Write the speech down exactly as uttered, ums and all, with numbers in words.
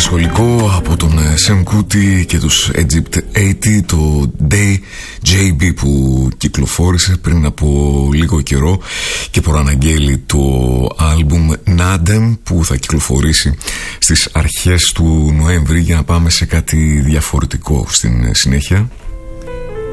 σχολικό από τον Sam Kuti και τους Egypt ογδόντα, το Day τζέι μπι που κυκλοφόρησε πριν από λίγο καιρό και προαναγγέλει το άλμπουμ Nadem που θα κυκλοφορήσει στις αρχές του Νοέμβρη. Για να πάμε σε κάτι διαφορετικό στην συνέχεια.